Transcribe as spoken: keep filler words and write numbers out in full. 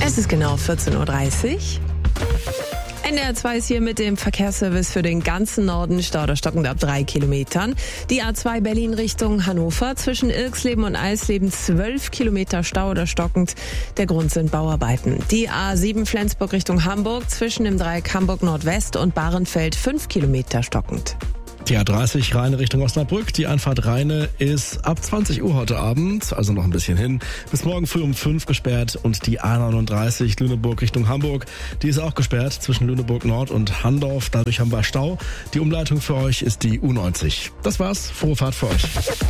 Es ist genau vierzehn Uhr dreißig. N D R zwei ist hier mit dem Verkehrsservice für den ganzen Norden. Stau oder stockend ab drei Kilometern. Die A zwei Berlin Richtung Hannover. Zwischen Irxleben und Eisleben zwölf Kilometer Stau oder stockend. Der Grund sind Bauarbeiten. Die A sieben Flensburg Richtung Hamburg. Zwischen dem Dreieck Hamburg Nordwest und Bahrenfeld fünf Kilometer stockend. Die A dreißig Rheine Richtung Osnabrück. Die Einfahrt Rheine ist ab zwanzig Uhr heute Abend, also noch ein bisschen hin, bis morgen früh um fünf gesperrt. Und die A neununddreißig Lüneburg Richtung Hamburg, die ist auch gesperrt zwischen Lüneburg Nord und Handorf. Dadurch haben wir Stau. Die Umleitung für euch ist die U neunzig. Das war's. Frohe Fahrt für euch.